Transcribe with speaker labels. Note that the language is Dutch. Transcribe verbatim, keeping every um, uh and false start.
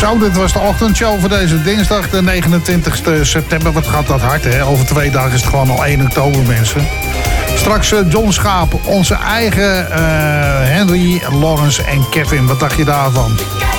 Speaker 1: Zo, dit was de ochtendshow voor deze dinsdag, de negenentwintigste september. Wat gaat dat hard, hè? Over twee dagen is het gewoon al één oktober, mensen. Straks uh, John Schaap, onze eigen uh, Henry, Lawrence en Kevin. Wat dacht je daarvan?